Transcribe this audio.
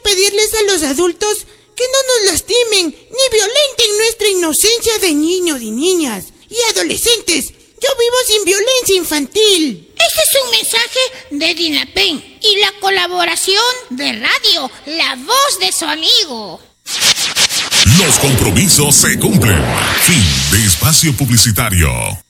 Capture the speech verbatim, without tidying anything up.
pedirles a los adultos que no nos lastimen ni violenten nuestra inocencia de niños y niñas y adolescentes. Yo vivo sin violencia infantil. Este es un mensaje de Dinapen y la colaboración de Radio La Voz de su amigo. Los compromisos se cumplen. Fin de espacio publicitario.